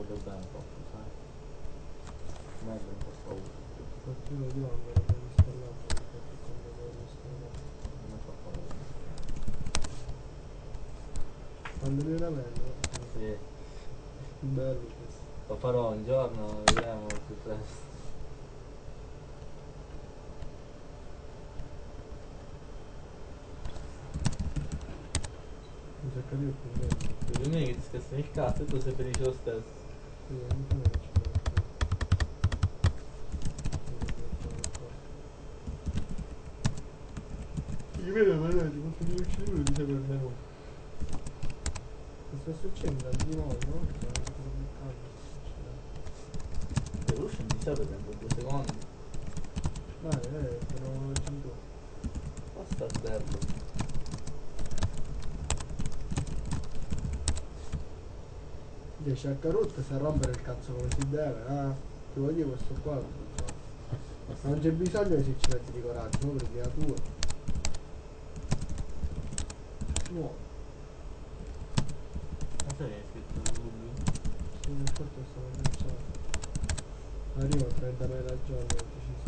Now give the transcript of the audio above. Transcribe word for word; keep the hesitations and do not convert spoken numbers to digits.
voglio bene troppo, sai? Meglio in questo uso. Qualcuno di mamma l'ho installato perché quando l'ho installato. Non mi fa paura. Quando mi era meglio. Sì, Bello questo. lo farò un giorno, vedremo più presto. Mi sa che io più o meno. Vedi me che ti scassano il cazzo e tu sei felice lo stesso. Sì, non so che ci metto. Io vedo vedere, ti posso dire che lui dice per il menù. Mi sta succedendo di nuovo, no? Sta bloccando. Per uscire mi serve dentro due secondi. Vai, eh, però cinque. Basta sberbo. Riesci a carotto sa rompere il cazzo come si deve, ah? Ti voglio dire questo qua, non so. Non c'è bisogno che se ci metti di coraggio, no? Prendi la tua. No, Non so che hai scritto lui. sì, nel fatto stavo pensando. Arrivo a trentamila al giorno, oggi ci